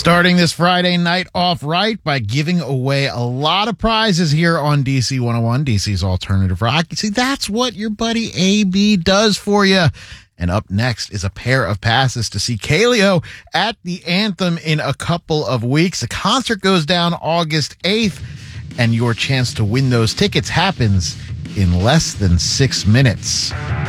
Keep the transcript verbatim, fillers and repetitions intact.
Starting this Friday night off right by giving away a lot of prizes here on D C one oh one, D C's Alternative Rock. See, that's what your buddy A B does for you. And up next is a pair of passes to see Kaleo at the Anthem in a couple of weeks. The concert goes down August eighth, and your chance to win those tickets happens in less than six minutes.